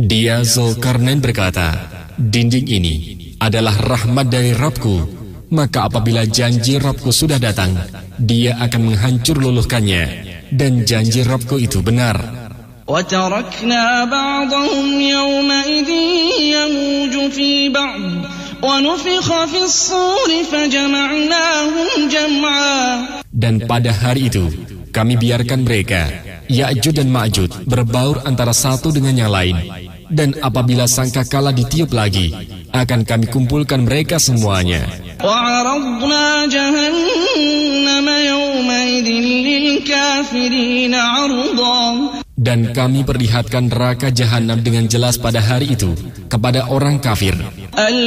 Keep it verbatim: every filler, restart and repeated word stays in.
Dia Zulkarnain berkata, dinding ini adalah rahmat dari Rabbku, maka apabila janji Rabbku sudah datang, dia akan menghancur luluhkannya, dan janji Rabbku itu benar. وَتَرَكْنَا بَعْضَهُمْ يَوْمَئِذٍ يَمُوجُ فِي بَعْضٍ وَنُفِخَ فِي الصُّورِ فَجَمَعْنَاهُمْ جَمْعًا. Dan pada hari itu kami biarkan mereka, Ya'juj dan Ma'juj, berbaur antara satu dengan yang lain, dan apabila sangkakala ditiup lagi, akan kami kumpulkan mereka semuanya. وَعَرَضْنَا جَهَنَّمَ يَوْمَئِذٍ لِلْكَافِرِينَ عَرْضًا. Dan kami perlihatkan neraka Jahannam dengan jelas pada hari itu kepada orang kafir.